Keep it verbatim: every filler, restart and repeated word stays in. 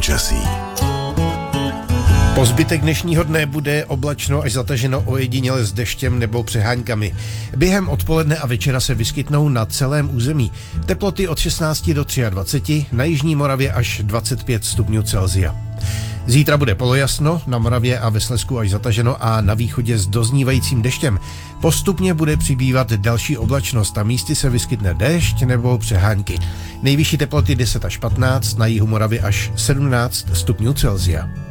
počasí. Po zbytek dnešního dne bude oblačno až zataženo ojediněle s deštěm nebo přeháňkami. Během odpoledne a večera se vyskytnou na celém území. Teploty od šestnáct do dvaceti tři, na jižní Moravě až dvacet pět stupňů Celsia. Zítra bude polojasno, na Moravě a ve Slezsku až zataženo a na východě s doznívajícím deštěm. Postupně bude přibývat další oblačnost a místy se vyskytne déšť nebo přehánky. Nejvyšší teploty deset až patnáct, na jihu Moravy až sedmnáct stupňů Celsia.